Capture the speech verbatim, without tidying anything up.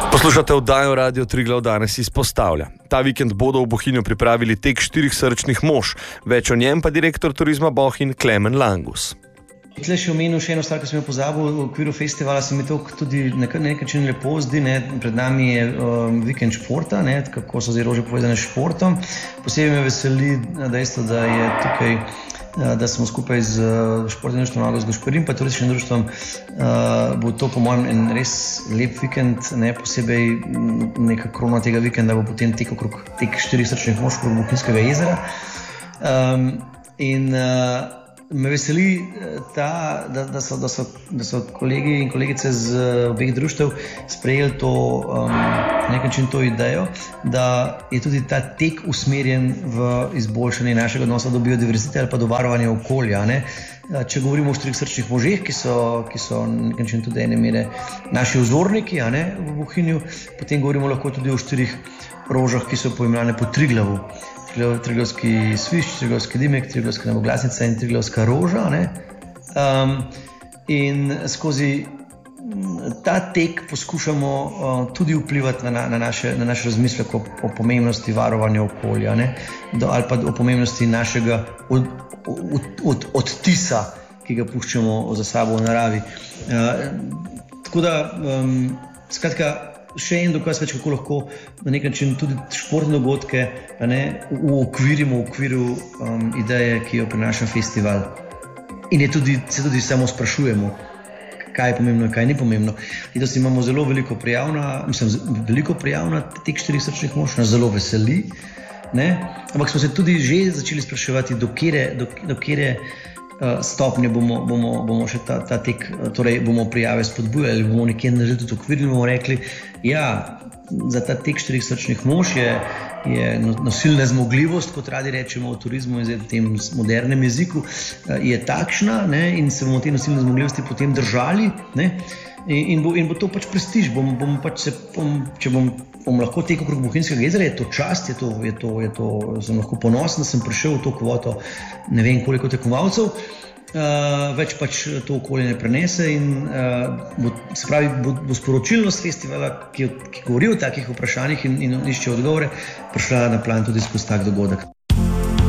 Poslušate oddajo Radio Triglav danes izpostavlja. Ta vikend bodo v Bohinju pripravili tek štirih srčnih mož. Več o njem pa direktor turizma Bohinj Klemen Langus. Tle še omenil še eno stvar, ki sem jo pozabil, v okviru festivala se mi to tudi na nek način lepo zdi, ne? Pred nami je um, vikend športa, ne? Kako so zdaj rože povezane s športom. Posebej me veseli dejstvo, da je tukaj, da smo skupaj z športnim društvom Agos Gašperin pa turističnim društvom, uh, bo to po mojem en res lep vikend, ne? Posebej neka krona tega vikenda bo potem tek okrog tek štirih srčnih mož okrog Bohinjskega jezera. Um, in uh, Me veseli, ta, da, da, so, da, so, da so kolegi in kolegice z obeh društev sprejeli to, um, na nek način to idejo, da je tudi ta tek usmerjen v izboljšanje našega odnosa do biodiverzitete ali pa do varovanja okolja. Ne? Če govorimo o štirih srčnih možeh, ki so, ki so na nek način tudi ene mere naši vzorniki, a ne, v Bohinju, potem govorimo lahko tudi o štirih rožah, ki so poimenovane po Triglavu. Triglavski svišč, Triglavski dimek, Triglavska neboglasnica in Triglavska roža. Ne? Um, in skozi ta tek poskušamo uh, tudi vplivati na, na, naše, na naš razmislek o, o pomembnosti varovanja okolja, ne? Do, ali pa o pomembnosti našega od, od, od, odtisa, ki ga puščamo za sabo v naravi. Uh, tako da, um, skratka, še en dokaz več, kako lahko na nek način tudi športne dogodke uokvirimo v okviru um, ideje, ki jo prinaša festival. In je tudi, se tudi samo sprašujemo, kaj je pomembno in kaj ni pomembno. In da si imamo zelo veliko prijavna, mislim, veliko prijavna tek štirih srčnih mož, nas zelo veseli, ne? Ampak smo se tudi že začeli spraševati, do kere, do, do kere stopnje bomo, bomo, bomo še ta, ta tek, torej bomo prijave spodbujali, bomo nekje naredili tudi okvir in bomo rekli, ja, za ta tek štirih srčnih mož je, je nosilna zmogljivost, kot radi rečemo v turizmu in v tem modernem jeziku, je takšna, ne, in se bomo te nosilne zmogljivosti potem držali, ne, in, in, bo, in bo to pač prestiž, bom, bom pač se, bom, če bom, bom lahko tekel okrog Bohinjskega jezera, je to čast, je to, je to, je to, sem lahko ponosen, da sem prišel v to kvoto, ne vem koliko tekmovalcev, uh, več pač to okolje ne prenese in uh, bo, se pravi, bo, bo sporočilnost festivala, ki, ki govori o takih vprašanjih in, in išče odgovore, prišla na plan tudi skozi tak dogodek.